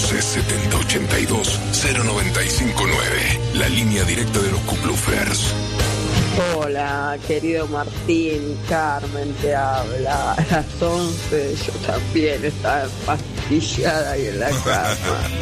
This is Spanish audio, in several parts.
117082-0959. La línea directa de los Cuplufers. Hola, querido Martín, Carmen te habla. A las 11 yo también estaba empastillada ahí en la cama.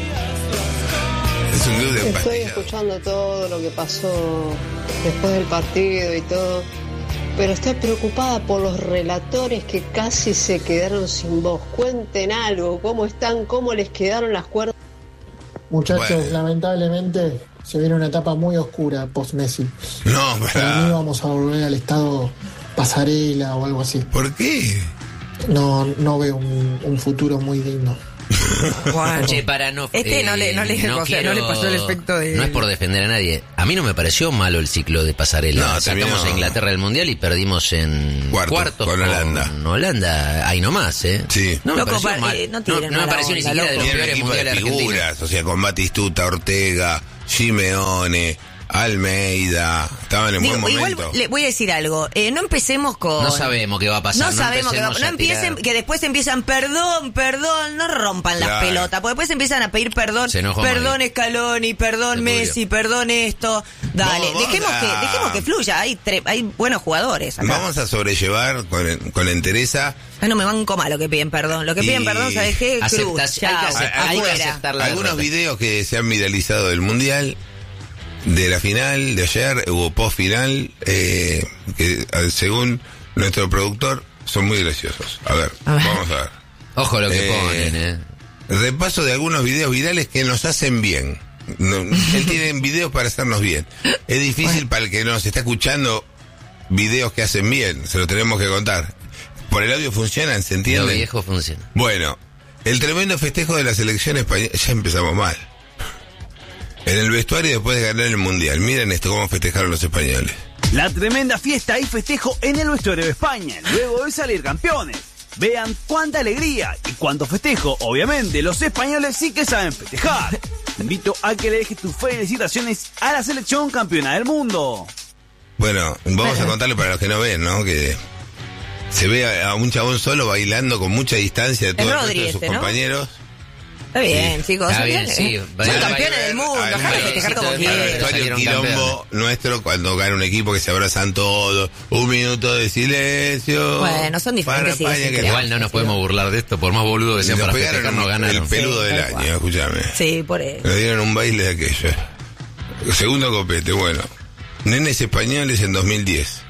Es un club de Estoy empatía. escuchando todo lo que pasó después del partido y todo, pero estoy preocupada por los relatores que casi se quedaron sin voz. Cuenten algo, cómo están, cómo les quedaron las cuerdas. Muchachos, Bueno. lamentablemente se viene una etapa muy oscura post-Messi. No, Para mí vamos a volver al estado pasarela o algo así. ¿por qué? No veo un futuro muy digno. Che, para no. No le pasó el efecto de. No es por defender a nadie. A mí no me pareció malo el ciclo de pasarela. No, Sacamos terminó a Inglaterra del Mundial y perdimos en Cuartos con Holanda. Con Holanda, ahí nomás, ¿eh? Sí. No me Loco, pareció mal. no No, tiren no me mala pareció ni onda, siquiera de los Tiene un peores equipo de mundiales argentinos. figuras, o sea, con Batistuta, Ortega, Simeone, Almeida. Estaban en buen Igual momento. le voy a decir algo. No empecemos con. No sabemos qué va a pasar. No sabemos que empecemos no a empiecen, tirar. que después empiezan perdón, no rompan las Claro. pelotas, porque después empiezan a pedir perdón, Se enojó perdón Mari. Scaloni, perdón Se Messi, perdón esto. Dale, Vamos dejemos a- que fluya, hay buenos jugadores acá. Vamos a sobrellevar con entereza. Ay, no me banco mal lo que piden perdón. Lo que piden Y perdón, ¿sabes qué? Cruz, Aceptas- hay que chao, aceptar- hay que afuera. aceptar la Algunos derrota. videos que se han viralizado del Mundial, de la final de ayer, hubo post-final, que según nuestro productor son muy graciosos. A ver, vamos a ver. Ojo lo que Eh, ponen, Repaso de algunos videos virales que nos hacen bien. Él tiene videos para hacernos bien. Es difícil para el que nos está escuchando videos que hacen bien, se lo tenemos que contar. ¿Por el audio funcionan? ¿Se Lo entiende? viejo funciona. Bueno, el tremendo festejo de la selección española. Ya empezamos mal. En el vestuario después de ganar el Mundial. Miren esto, cómo festejaron los españoles. La tremenda fiesta y festejo en el vestuario de España, luego de salir campeones. Vean cuánta alegría y cuánto festejo. Obviamente, los españoles sí que saben festejar. Te invito a que le dejes tus felicitaciones a la selección campeona del mundo. Bueno, vamos a contarle para los que no ven, ¿no? Que se ve a un chabón solo bailando con mucha distancia de todo el resto Rodri de sus ¿no? compañeros. Está bien, chicos. Está bien, sí. Son campeones del mundo, Además, déjame festejar como sí, En el quieras. vestuario salieron quilombo campeones. nuestro, cuando gana un equipo que se abrazan todos, un minuto de silencio. Bueno, son diferentes para España, ideas, que Igual no nos podemos burlar de esto, por más boludo que y sea nos para pegaron festejar, no el ganaron. peludo Sí, del tal año, cual. escúchame. Sí, por eso. Le dieron un baile de aquello. Segundo copete, bueno. Nenes españoles en 2010.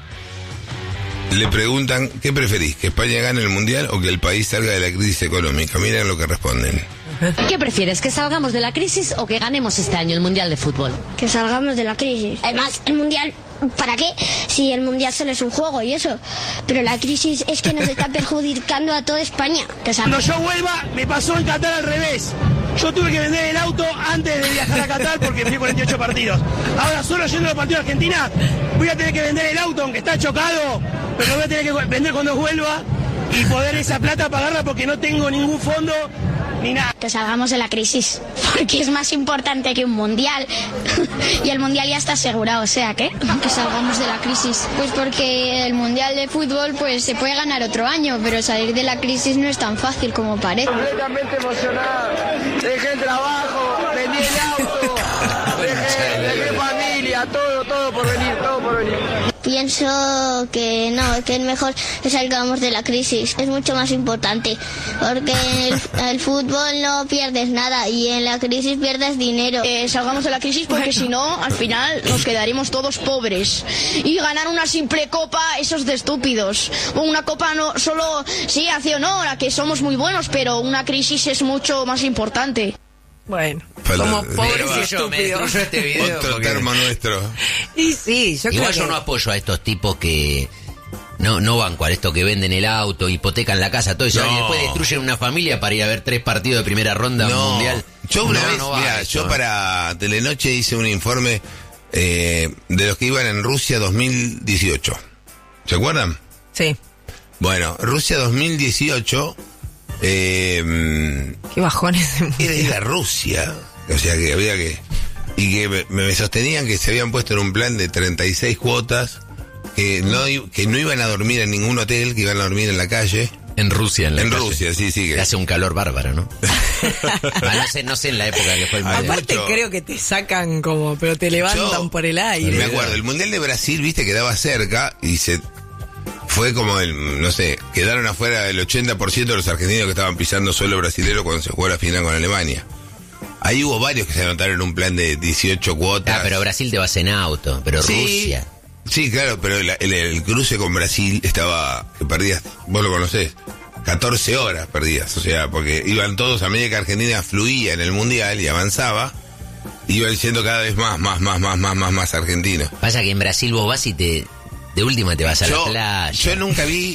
Le preguntan, ¿qué preferís? ¿Que España gane el Mundial o que el país salga de la crisis económica? Miren lo que responden. ¿Qué prefieres, que salgamos de la crisis o que ganemos este año el Mundial de Fútbol? Que salgamos de la crisis. Además, el mundial, ¿para qué? Si el mundial solo es un juego y eso. Pero la crisis es que nos está perjudicando a toda España. Que Cuando yo vuelva, me pasó en Qatar al revés. Yo tuve que vender el auto antes de viajar a Qatar porque fui 48 partidos. Ahora, solo yendo a los partidos de Argentina, voy a tener que vender el auto, aunque está chocado, pero lo voy a tener que vender cuando vuelva y poder esa plata pagarla porque no tengo ningún fondo ni nada. Que salgamos de la crisis. Porque es más importante que un mundial. Y el mundial ya está asegurado, o sea, ¿qué? Que salgamos de la crisis. Pues porque el mundial de fútbol pues se puede ganar otro año, pero salir de la crisis no es tan fácil como parece. Completamente emocionado. Dejé el trabajo, vendí el auto, dejé familia, todo por venir, todo por venir. Pienso que no, que es mejor que salgamos de la crisis. Es mucho más importante. Porque en el fútbol no pierdes nada y en la crisis pierdes dinero. Salgamos de la crisis porque si no, al final nos quedaremos todos pobres. Y ganar una simple copa, eso es de estúpidos. Una copa no solo, sí, hace honor a que somos muy buenos, pero una crisis es mucho más importante. Bueno, Falta- somos pobres y Me estúpidos. destruyó este video. Otro porque- termo nuestro. Y sí, yo Igual creo yo que... no apoyo a estos tipos que no banco a esto que venden el auto, hipotecan la casa, todo eso, No. y después destruyen una familia para ir a ver 3 partidos de primera ronda mundial. Yo una No, vez, no va mira, eso, yo para Telenoche hice un informe de los que iban en Rusia 2018. ¿Se acuerdan? Sí, Bueno, Rusia 2018 qué bajones. era ir a Rusia, o sea que había que... Y que me sostenían que se habían puesto en un plan de 36 cuotas, que no iban a dormir en ningún hotel, que iban a dormir en la calle, En Rusia, en la calle. Rusia, sí. Que hace un calor bárbaro, ¿no? No sé en la época que fue el Mundial. Aparte creo que te sacan como, pero te levantan por el aire. Me acuerdo, el Mundial de Brasil, viste, quedaba cerca y fue como quedaron afuera el 80% de los argentinos que estaban pisando suelo brasilero cuando se jugó la final con Alemania. Ahí hubo varios que se anotaron en un plan de 18 cuotas. Pero Brasil te vas en auto, pero sí, Rusia. Sí, claro, pero el cruce con Brasil que perdías, vos lo conocés, 14 horas perdías, o sea, porque iban todos a medida que Argentina fluía en el Mundial y avanzaba, iban siendo cada vez más argentinos. Pasa que en Brasil vos vas y de última te vas a la playa. Yo nunca vi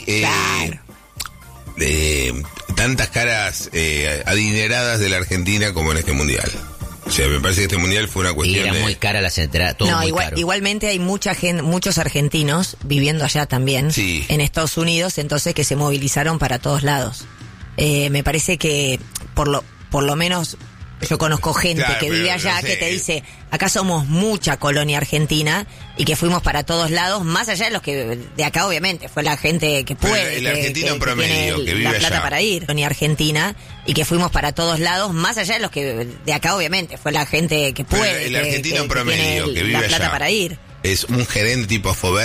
tantas caras adineradas de la Argentina como en este Mundial. O sea, me parece que este Mundial fue una cuestión y era muy cara las entradas, todo muy caro. Igualmente hay muchos argentinos viviendo allá también, en Estados Unidos, entonces que se movilizaron para todos lados. Me parece que por lo menos yo conozco gente que vive allá que te dice, acá somos mucha colonia argentina y que fuimos para todos lados, más allá de los que de acá obviamente fue la gente que puede, el argentino promedio que vive la plata allá para ir, colonia argentina, y que fuimos para todos lados, más allá de los que de acá obviamente fue la gente que puede, el argentino promedio que vive la plata allá para ir. Es un gerente tipo Fover